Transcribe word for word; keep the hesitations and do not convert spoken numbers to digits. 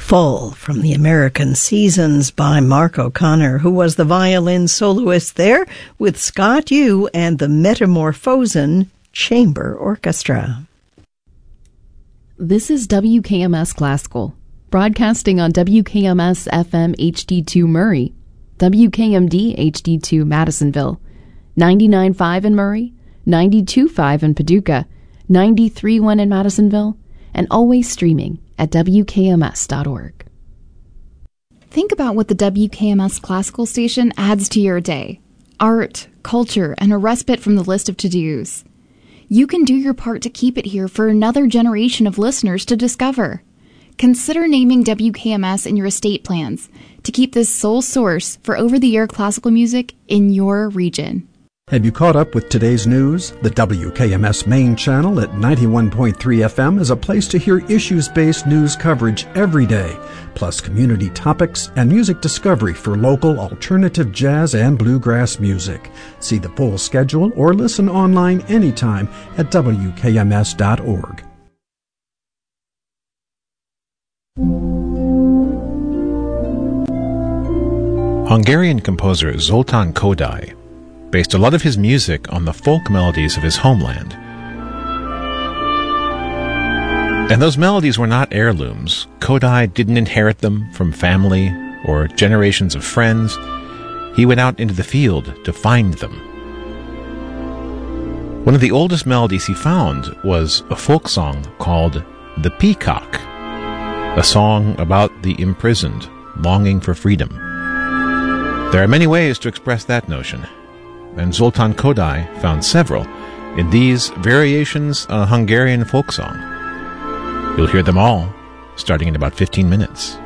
Full from the American Seasons by Mark O'Connor, who was the violin soloist there with Scott Yu and the Metamorphosen Chamber Orchestra. This is W K M S Classical, broadcasting on W K M S F M H D two Murray, W K M D H D two Madisonville, ninety-nine point five in Murray, ninety-two point five in Paducah, ninety-three point one in Madisonville, and always streaming at W K M S dot org. Think about what the W K M S Classical Station adds to your day. Art, culture, and a respite from the list of to-dos. You can do your part to keep it here for another generation of listeners to discover. Consider naming W K M S in your estate plans to keep this sole source for over-the-air classical music in your region. Have you caught up with today's news? The W K M S main channel at ninety-one point three F M is a place to hear issues-based news coverage every day, plus community topics and music discovery for local alternative jazz and bluegrass music. See the full schedule or listen online anytime at W K M S dot org. Hungarian composer Zoltán Kodály based a lot of his music on the folk melodies of his homeland. And those melodies were not heirlooms. Kodály didn't inherit them from family or generations of friends. He went out into the field to find them. One of the oldest melodies he found was a folk song called The Peacock, a song about the imprisoned longing for freedom. There are many ways to express that notion, and Zoltán Kodály found several in these variations on a Hungarian folk song. You'll hear them all starting in about fifteen minutes.